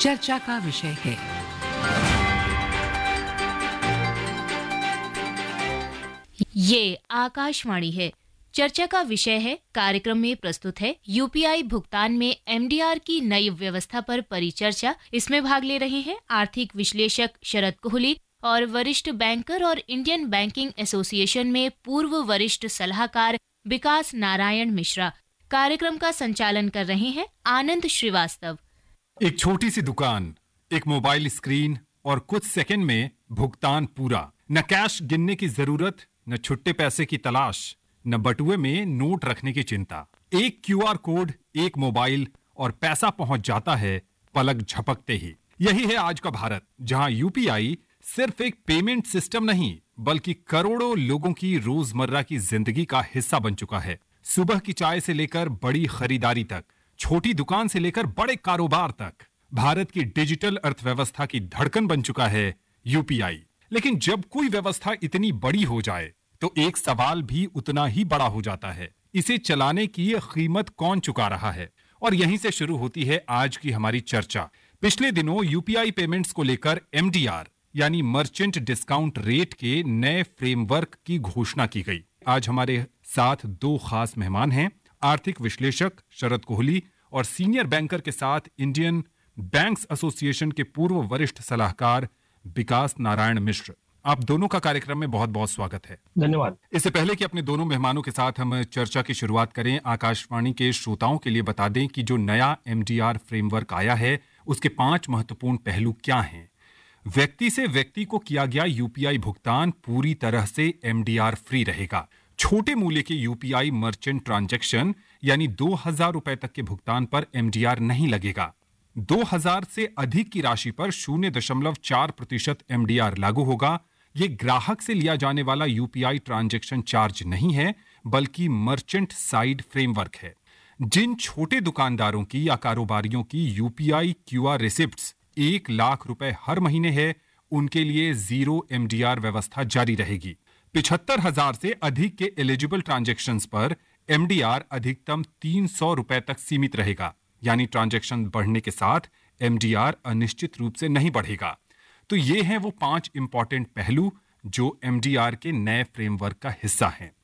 चर्चा का विषय है। ये आकाशवाणी है। चर्चा का विषय है। कार्यक्रम में प्रस्तुत है यूपीआई भुगतान में एमडीआर की नई व्यवस्था पर परिचर्चा। इसमें भाग ले रहे हैं आर्थिक विश्लेषक शरद कोहली और वरिष्ठ बैंकर और इंडियन बैंकिंग एसोसिएशन में पूर्व वरिष्ठ सलाहकार विकास नारायण मिश्रा। कार्यक्रम का संचालन कर रहे हैं आनंद श्रीवास्तव। एक छोटी सी दुकान, एक मोबाइल स्क्रीन और कुछ सेकंड में भुगतान पूरा। न कैश गिनने की जरूरत, न छुट्टे पैसे की तलाश, न बटुए में नोट रखने की चिंता। एक क्यूआर कोड, एक मोबाइल और पैसा पहुंच जाता है पलक झपकते ही। यही है आज का भारत, जहां यूपीआई सिर्फ एक पेमेंट सिस्टम नहीं बल्कि करोड़ों लोगों की रोजमर्रा की जिंदगी का हिस्सा बन चुका है। सुबह की चाय से लेकर बड़ी खरीदारी तक, छोटी दुकान से लेकर बड़े कारोबार तक, भारत की डिजिटल अर्थव्यवस्था की धड़कन बन चुका है यूपीआई। लेकिन जब कोई व्यवस्था इतनी बड़ी हो जाए तो एक सवाल भी उतना ही बड़ा हो जाता है, इसे चलाने की कीमत कौन चुका रहा है। और यहीं से शुरू होती है आज की हमारी चर्चा। पिछले दिनों यूपीआई पेमेंट्स को लेकर एमडीआर यानी मर्चेंट डिस्काउंट रेट के नए फ्रेमवर्क की घोषणा की गई। आज हमारे साथ दो खास मेहमान हैं, आर्थिक विश्लेषक शरद कोहली और सीनियर बैंकर के साथ इंडियन बैंक्स एसोसिएशन के पूर्व वरिष्ठ सलाहकार विकास नारायण मिश्र। आप दोनों का कार्यक्रम में बहुत बहुत स्वागत है। धन्यवाद। इससे पहले कि अपने दोनों मेहमानों के साथ हम चर्चा की शुरुआत करें, आकाशवाणी के श्रोताओं के लिए बता दें कि जो नया एमडीआर फ्रेमवर्क आया है उसके 5 महत्वपूर्ण पहलू क्या हैं। व्यक्ति से व्यक्ति को किया गया यूपीआई भुगतान पूरी तरह से एमडीआर फ्री रहेगा। छोटे मूल्य के यूपीआई मर्चेंट ट्रांजैक्शन यानी 2000 रुपए तक के भुगतान पर एमडीआर नहीं लगेगा। 2000 से अधिक की राशि पर 0.4% एमडीआर लागू होगा। ये ग्राहक से लिया जाने वाला यूपीआई ट्रांजैक्शन चार्ज नहीं है बल्कि मर्चेंट साइड फ्रेमवर्क है। जिन छोटे दुकानदारों की या कारोबारियों की यूपीआई क्यूआर रिसिप्ट्स 1 लाख रुपए हर महीने है, उनके लिए जीरो एमडीआर व्यवस्था जारी रहेगी। 75,000 से अधिक के एलिजिबल ट्रांजैक्शंस पर एमडीआर अधिकतम 300 रुपए तक सीमित रहेगा, यानी ट्रांजैक्शन बढ़ने के साथ एमडीआर अनिश्चित रूप से नहीं बढ़ेगा। तो ये हैं वो 5 इंपॉर्टेंट पहलू जो एमडीआर के नए फ्रेमवर्क का हिस्सा हैं।